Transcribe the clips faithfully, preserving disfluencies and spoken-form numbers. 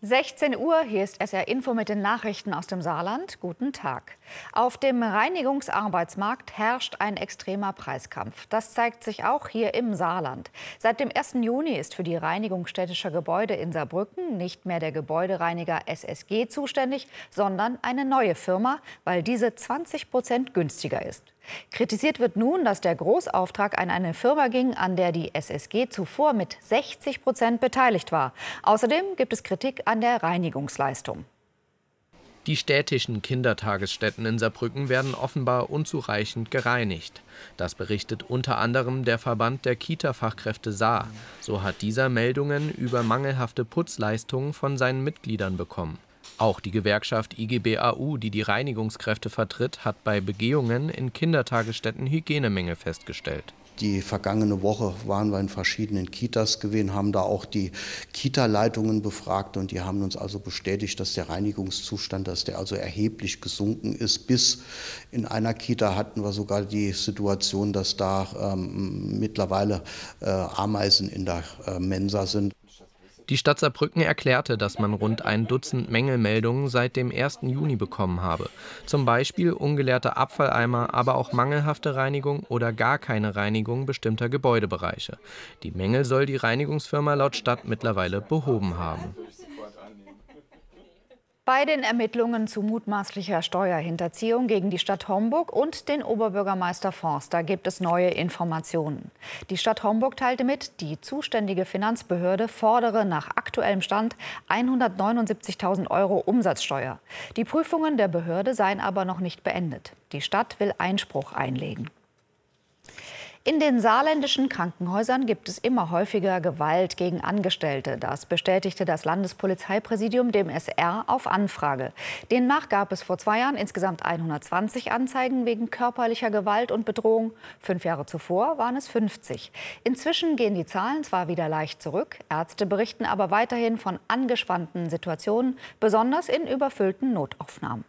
sechzehn Uhr, hier ist S R Info mit den Nachrichten aus dem Saarland. Guten Tag. Auf dem Reinigungsarbeitsmarkt herrscht ein extremer Preiskampf. Das zeigt sich auch hier im Saarland. Seit dem ersten Juni ist für die Reinigung städtischer Gebäude in Saarbrücken nicht mehr der Gebäudereiniger S S G zuständig, sondern eine neue Firma, weil diese zwanzig Prozent günstiger ist. Kritisiert wird nun, dass der Großauftrag an eine Firma ging, an der die S S G zuvor mit sechzig Prozent beteiligt war. Außerdem gibt es Kritik an der Reinigungsleistung. Die städtischen Kindertagesstätten in Saarbrücken werden offenbar unzureichend gereinigt. Das berichtet unter anderem der Verband der Kita-Fachkräfte Saar. So hat dieser Meldungen über mangelhafte Putzleistungen von seinen Mitgliedern bekommen. Auch die Gewerkschaft I G B A U, die die Reinigungskräfte vertritt, hat bei Begehungen in Kindertagesstätten Hygienemängel festgestellt. Die vergangene Woche waren wir in verschiedenen Kitas gewesen, haben da auch die Kita-Leitungen befragt und die haben uns also bestätigt, dass der Reinigungszustand, dass der also erheblich gesunken ist. Bis in einer Kita hatten wir sogar die Situation, dass da ähm, mittlerweile äh, Ameisen in der äh, Mensa sind. Die Stadt Saarbrücken erklärte, dass man rund ein Dutzend Mängelmeldungen seit dem ersten Juni bekommen habe. Zum Beispiel ungeleerte Abfalleimer, aber auch mangelhafte Reinigung oder gar keine Reinigung bestimmter Gebäudebereiche. Die Mängel soll die Reinigungsfirma laut Stadt mittlerweile behoben haben. Bei den Ermittlungen zu mutmaßlicher Steuerhinterziehung gegen die Stadt Homburg und den Oberbürgermeister Forster gibt es neue Informationen. Die Stadt Homburg teilte mit, die zuständige Finanzbehörde fordere nach aktuellem Stand hundertneunundsiebzigtausend Euro Umsatzsteuer. Die Prüfungen der Behörde seien aber noch nicht beendet. Die Stadt will Einspruch einlegen. In den saarländischen Krankenhäusern gibt es immer häufiger Gewalt gegen Angestellte. Das bestätigte das Landespolizeipräsidium dem S R auf Anfrage. Demnach gab es vor zwei Jahren insgesamt hundertzwanzig Anzeigen wegen körperlicher Gewalt und Bedrohung. Fünf Jahre zuvor waren es fünfzig. Inzwischen gehen die Zahlen zwar wieder leicht zurück, Ärzte berichten aber weiterhin von angespannten Situationen, besonders in überfüllten Notaufnahmen.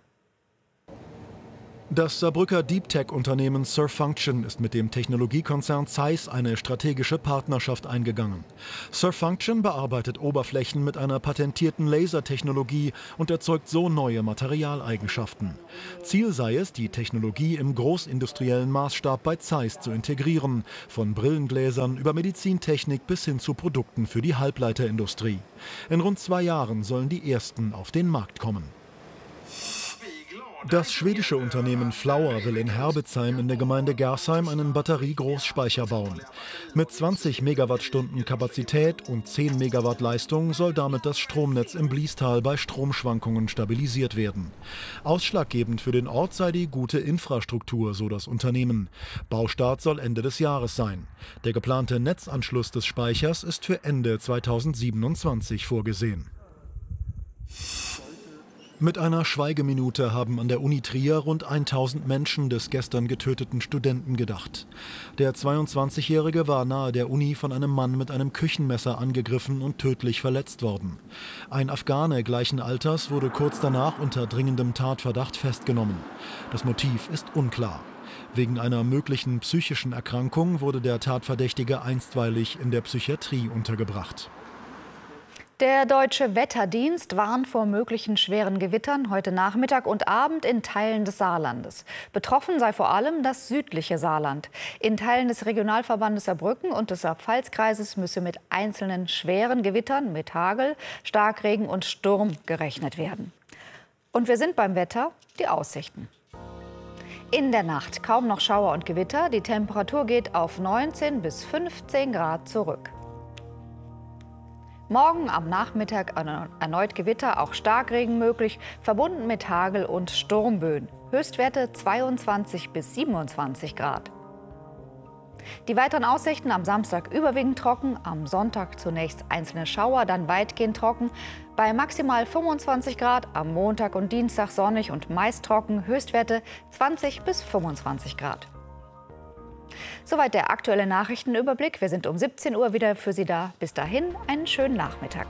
Das Saarbrücker Deep-Tech-Unternehmen Surfunction ist mit dem Technologiekonzern Zeiss eine strategische Partnerschaft eingegangen. Surfunction bearbeitet Oberflächen mit einer patentierten Lasertechnologie und erzeugt so neue Materialeigenschaften. Ziel sei es, die Technologie im großindustriellen Maßstab bei Zeiss zu integrieren, von Brillengläsern über Medizintechnik bis hin zu Produkten für die Halbleiterindustrie. In rund zwei Jahren sollen die ersten auf den Markt kommen. Das schwedische Unternehmen Flour will in Herbesheim in der Gemeinde Gersheim einen Batteriegroßspeicher bauen. Mit zwanzig Megawattstunden Kapazität und zehn Megawatt Leistung soll damit das Stromnetz im Bliestal bei Stromschwankungen stabilisiert werden. Ausschlaggebend für den Ort sei die gute Infrastruktur, so das Unternehmen. Baustart soll Ende des Jahres sein. Der geplante Netzanschluss des Speichers ist für Ende zweitausendsiebenundzwanzig vorgesehen. Mit einer Schweigeminute haben an der Uni Trier rund tausend Menschen des gestern getöteten Studenten gedacht. Der zweiundzwanzigjährige war nahe der Uni von einem Mann mit einem Küchenmesser angegriffen und tödlich verletzt worden. Ein Afghane gleichen Alters wurde kurz danach unter dringendem Tatverdacht festgenommen. Das Motiv ist unklar. Wegen einer möglichen psychischen Erkrankung wurde der Tatverdächtige einstweilig in der Psychiatrie untergebracht. Der Deutsche Wetterdienst warnt vor möglichen schweren Gewittern heute Nachmittag und Abend in Teilen des Saarlandes. Betroffen sei vor allem das südliche Saarland. In Teilen des Regionalverbandes Saarbrücken und des Saar-Pfalz-Kreises müsse mit einzelnen schweren Gewittern mit Hagel, Starkregen und Sturm gerechnet werden. Und wir sind beim Wetter, die Aussichten. In der Nacht kaum noch Schauer und Gewitter. Die Temperatur geht auf neunzehn bis fünfzehn Grad zurück. Morgen am Nachmittag erneut Gewitter, auch Starkregen möglich, verbunden mit Hagel und Sturmböen. Höchstwerte zweiundzwanzig bis siebenundzwanzig Grad. Die weiteren Aussichten: am Samstag überwiegend trocken, am Sonntag zunächst einzelne Schauer, dann weitgehend trocken, bei maximal fünfundzwanzig Grad, am Montag und Dienstag sonnig und meist trocken, Höchstwerte zwanzig bis fünfundzwanzig Grad. Soweit der aktuelle Nachrichtenüberblick. Wir sind um siebzehn Uhr wieder für Sie da. Bis dahin einen schönen Nachmittag.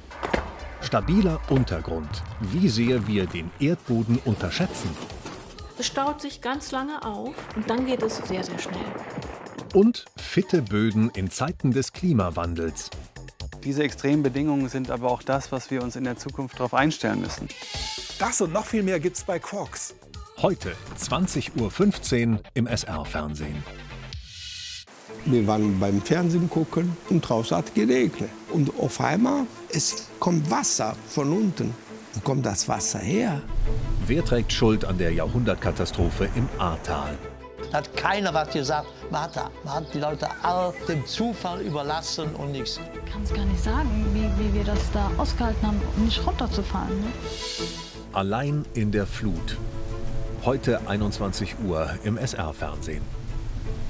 Stabiler Untergrund. Wie sehr wir den Erdboden unterschätzen. Es staut sich ganz lange auf und dann geht es sehr, sehr schnell. Und fitte Böden in Zeiten des Klimawandels. Diese extremen Bedingungen sind aber auch das, was wir uns in der Zukunft darauf einstellen müssen. Das und noch viel mehr gibt's bei Quarks. Heute zwanzig Uhr fünfzehn im S R-Fernsehen. Wir waren beim Fernsehen gucken und draußen hat geregnet. Und auf einmal es kommt Wasser von unten. Wo kommt das Wasser her? Wer trägt Schuld an der Jahrhundertkatastrophe im Ahrtal? Da hat keiner was gesagt. Man hat, man hat die Leute all dem Zufall überlassen und nichts. Ich kann es gar nicht sagen, wie, wie wir das da ausgehalten haben, um nicht runterzufahren. Ne? Allein in der Flut. Heute einundzwanzig Uhr im S R-Fernsehen.